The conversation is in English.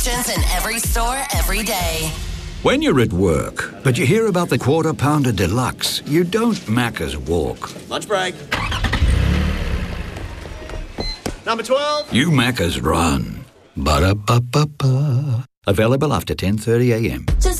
In every store, every day. When you're at work, but you hear about the Quarter Pounder Deluxe, you don't Macca's walk. Lunch break. Number 12. You Macca's run. Ba-da-ba-ba-ba. Available after 10:30 a.m.